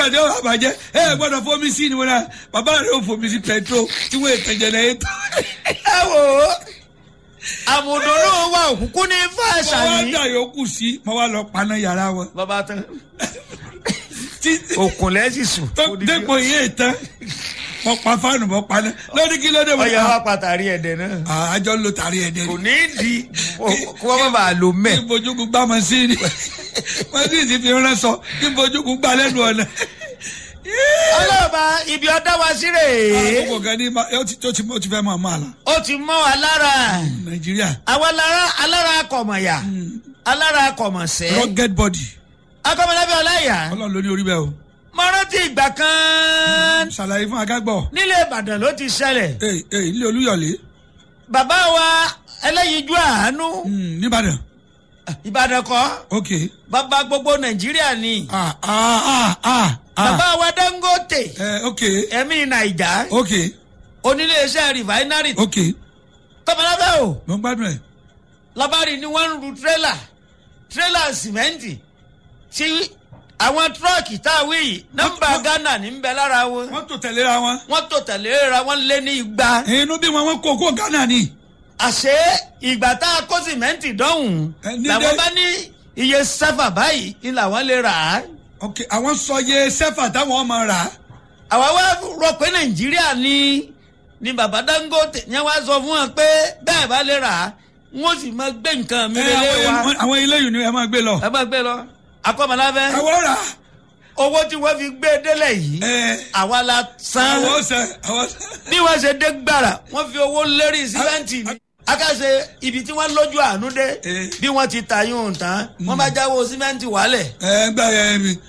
nígbà tí ó wà bàjẹ́ gbọ́dọ̀ fomi sí ni wọn náà bàbá rẹ̀ ó fomi sí pẹtrol tí wọ́n ètò jẹnẹrétọ̀. ẹ wò ó àmùdùnú wa òkùnkùn ní fàṣà mo wá yìí. dà yòókù sí mo wá lọ paná yàrá wọn. bàbá tán òkùn lẹ́sìn sùn. tó dépò yé tán mo pa fáànù mo paná lórí kí ló dé mo. ọyọ wa pàtàkì ẹ̀dẹ̀ náà. àjọ ń lo tàrí ẹ̀dẹ̀ kò ní í di kó wọ́n má bàa lò mẹ́. kí n bójúkú gbá masíìnì masíìnì fi rán sọ kí n bójúkú gbá lẹ́nu ọ̀nà. ọlọ́ọ̀bà ibi ọ̀dá wa sí rèé. àkókò kan ní ó ti fẹ́ mọ̀ ọ́ àlà. ó ti mọ́ wa lára. nàìjíríà. àwa alára akọ̀mọ̀yà alára akọ̀mọ̀sẹ́. rugged body. akọ́mọlábẹ́ ọláyà. ọlọ́run ló ní orí bẹ́ẹ̀ o. mo rántí ìgbà kan. ṣàlàyé fún akágbọ̀. nílé ìbàdàn ló ti ṣẹlẹ̀. ilé olúyọ̀lé. bàbá wa ẹlẹ́yinjú àánú. nìbàdàn. ìbàdàn kọ́. ok. bàbá gbogbo nàìjíríà ni. bàbá wa dangote. ok. ẹ̀mí naija. ok. oníléeṣẹ́ rìfáínárì. ok. tọ́mọlábẹ́ o. mo ń gbádùn ẹ̀. labari ni wọ́n ń ru tírélà sìmẹ́ǹtì tí àwọn tírọ́ọ̀kì tá a wí yìí nọ́mbà ghana ní ń bẹ lára wọn. wọ́n tò tẹ̀léra wọn. wọ́n tò tẹ̀léra wọn lé ní igba. inú bí wọn kó ghana ni. àṣé ìgbà tá a kó sìmẹ́ǹtì dọ́hùn làwọn bá ní iye sẹ́fà báyìí ni làwọn lè rà á. ok àwọn sọ iye sẹ́fà táwọn ọmọ rà á. àwa wá rò pé nàìjíríà ni bàbá dangote yẹn wá sọ fún wọn pé bẹ́ẹ̀ bá lè rà á wọ́n sì máa gbé nǹkan mi lé wa. àwọn ilé yìí ni ẹ máa gbé lọ. ẹ máa gbé lọ akọ́mọlábẹ́. àwọn rà á. owó tí wọ́n fi gbé délẹ̀ yìí àwa la san. bí wọ́n ṣe dé gbàrà wọ́n fi owó lérí símẹ́ǹtì ni. akáṣe ibi tí wọ́n lójú àánú dé bí wọ́n ti ta yóò tán wọ́n bá jáwọ́ símẹ́ǹtì wálẹ̀. gbà yẹn mi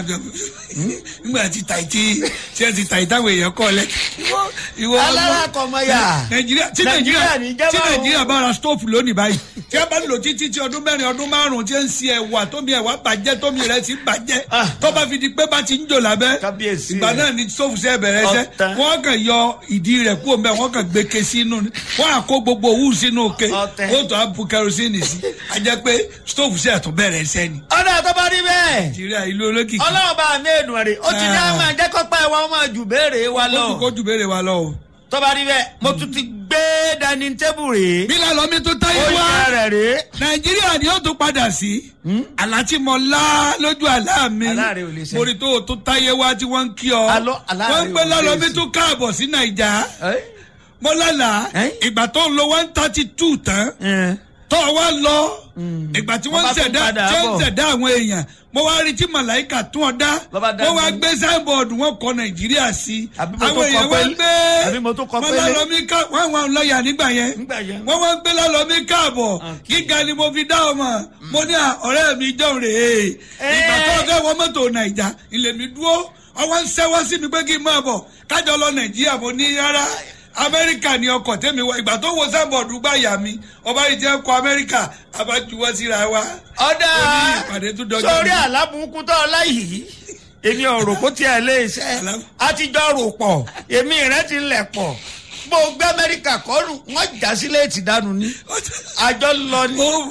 nígbà tí tàìtì tí ẹ ti tàìtì táwọn èèyàn kọ́ lẹ. alára kọmọya tí nàìjíríà bá ra stóòfù lónìí báyìí tí a bá lò títí tí ọdún mẹ́rin ọdún márùn-ún tí ẹ ń si ẹ̀wà tómi ẹ̀wà bàjẹ́ tómi rẹ̀ ti bàjẹ́ tó bá fi di pé bá ti ń jò lábẹ́ ìgbà náà ni stóòfù sẹ́ bẹ̀rẹ̀ sẹ́ wọ́n kàn yọ ìdí rẹ̀ kúrò mẹ́ wọ́n kàn gbé ke sínú wọ́n á kó gbogbo òwú sínú òkè wọ́n tó á bu kẹrosínì sí a jẹ́ pé stóòfù sẹ́ tó bẹ̀rẹ̀ sẹ́ ni. ọ̀nà àtọ́bá rí bẹ́ẹ̀ nàìjíríà ìlú olókìkí. ọlọ́run bá mi èdùn rẹ̀ ó ti ní àwọn àjẹkọ́pẹ́ wa wọ́n máa jù béèrè wa lọ. ó jù béèrè wa lọ o. tọ́ba rí bẹ́ẹ̀ mo tún ti gbé dining table rèé. bí lálọ́ mi tó táyé wá nàìjíríà ni ó tún padà sí. àlá tí mo lá lójú àlá mi mo rí tó táyé wá tí wọ́n ń kí ọ. wọ́n ń gbé lálọ́ mi tó káàbọ̀ sí nàìjà. mo lálàá ìgbà tó ń lo 132 tán tó wá lọ ìgbà tí wọ́n ń ṣẹ̀dá àwọn èèyàn mo wá rí tí màláìka tún ọ dá wọ́n wá gbé signboard wọ́n kọ nàìjíríà sí àwọn èèyàn wọ́n gbé wọ́n lálọ́mí ká wọ́n wà lọ́ọ̀yà nígbà yẹn wọ́n wá gbé lálọ́mí káàbọ̀ gíga ni mo fi dá ọmọ mo ní ọ̀rẹ́ mi jọ̀ rèé ìgbà tó ọ̀gá wọn mọ́tò nàìjà ilé mi dúró ọwọ́ ń ṣẹ́wọ́ sí mi pé kí n máa bọ̀ kájọ lọ nàìjíríà mo ní rárá amẹ́ríkà ni ọkọ̀ tẹ́mi wá ìgbà tó wo sábọ̀dù gbà yà mí ọba yìí jẹ́ kọ amẹ́ríkà abájúwọ́ síra wa. ọ̀dà sórí àlábùkún tó ọlá yìí èmi ọ̀rọ̀ kó tiẹ̀ lé iṣẹ́ àtijọ́ rò pọ̀ èmi rẹ̀ ti lẹ̀ pọ̀ bó gbé amẹ́ríkà kọ́rù wọ́n já sílé ti dànù ní àjọ lọ ní. ó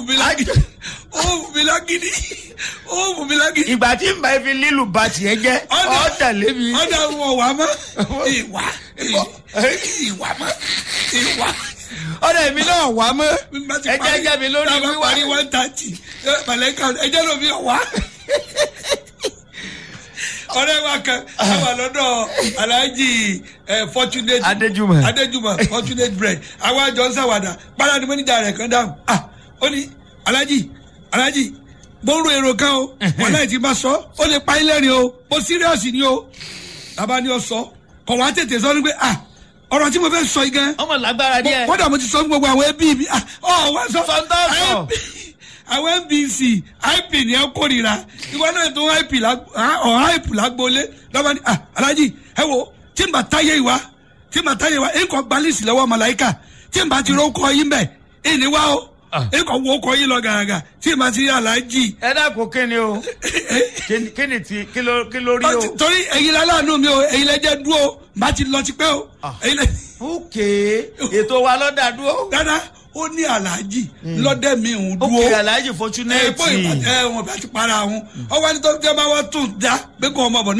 wù mí lágídí. ìgbà tí n bá fi lílù bá tiẹ̀ jẹ́ ọ̀ tẹ̀lé mi. ọ̀dà wọn wà mọ́ ìwà mọ́. ọ̀dà èmi náà wà mọ́ ẹjẹ́ jẹ́ mi lórí wíwá. tábà parí 130 màlẹ́kà ẹjẹ́ ló fi wá. ọ̀rẹ́ wa kan àwọn lọ́dọ̀ alhaji fortunate adéjúmọ̀ fortunate bread àwọn àjọ ń sàwádà pàdé ni mọ́níjà rẹ̀ kan dáhùn ó ní alhaji gbóòrò èrò kan o wọn láì ti bá sọ ó lè pa ilé rìn o ó serious ni o bàbá ni ó sọ kọ̀ wá tètè sọ ní pé ọ̀rọ̀ tí mo fẹ́ sọ yìí gan ọmọ lágbára díẹ̀ kódà mo ti sọ fún gbogbo àwọn ẹbí mi wá sọ àwọn NBC ip ni ẹ kórìíra ìwọ náà tó ip lágbólé lọ́wọ́ ni alájí ẹ wo tí n bá táyé ìwá ẹ kọ́ gbalísì lọ́wọ́ màláìka tí n bá ti rókọ yín bẹ̀ ẹ ní wá o ẹ kọ́ wo kọ́ yín lọ gàràgà tí n bá ti rí alájí. ẹ dàpọ̀ kí ni o kí ló rí o. torí ẹ̀yin lálàánú mi o ẹ̀yin lẹ́jẹ̀ dúró bá ti lọ ti pẹ́ o. ok ètò wa lọ́dà dúró. dáadáa ó ní aláàjì lọ́dẹ̀ mi ń dúró. ó kéré aláàjì fortunate. wọn bá ti para wọn ọwọ́ ẹni tó jẹ́ máa wá tún dá pé kó ọmọ bọ̀